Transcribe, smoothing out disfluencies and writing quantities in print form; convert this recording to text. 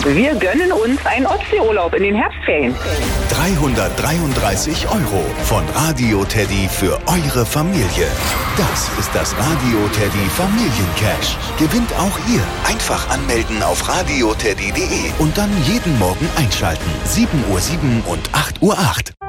Wir gönnen uns einen Ostseeurlaub in den Herbstferien. 333 € von Radio Teddy für eure Familie. Das ist das Radio Teddy Familiencash. Gewinnt auch ihr. Einfach anmelden auf radioteddy.de und dann jeden Morgen einschalten. 7:07 und 8:08.